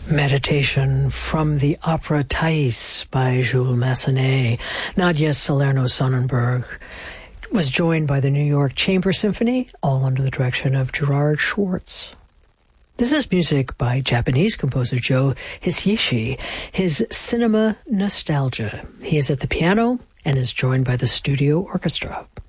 Meditation from the opera Thais by Jules Massenet. Nadia Salerno-Sonnenberg was joined by the New York Chamber Symphony, all under the direction of Gerard Schwartz. This is music by Japanese composer Joe Hisaishi, his Cinema Nostalgia. He is at the piano and is joined by the studio orchestra.